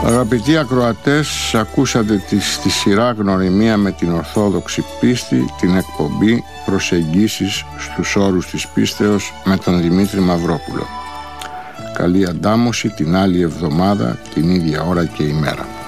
Αγαπητοί ακροατές, ακούσατε στη σειρά Γνωριμία με την Ορθόδοξη Πίστη την εκπομπή Προσεγγίσεις στους όρους της πίστεως με τον Δημήτρη Μαυρόπουλο. Καλή αντάμωση την άλλη εβδομάδα, την ίδια ώρα και ημέρα.